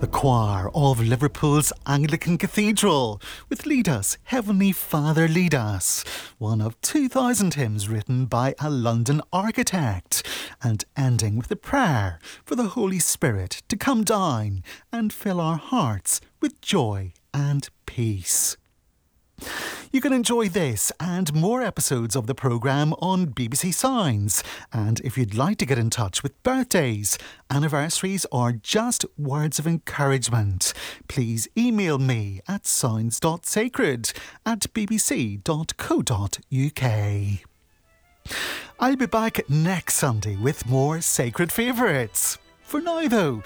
The choir of Liverpool's Anglican Cathedral with Lead Us, Heavenly Father Lead Us, one of 2,000 hymns written by a London architect, and ending with a prayer for the Holy Spirit to come down and fill our hearts with joy and peace. You can enjoy this and more episodes of the programme on BBC Sounds. And if you'd like to get in touch with birthdays, anniversaries or just words of encouragement, please email me at sounds.sacred@bbc.co.uk. I'll be back next Sunday with more Sacred Favourites. For now though,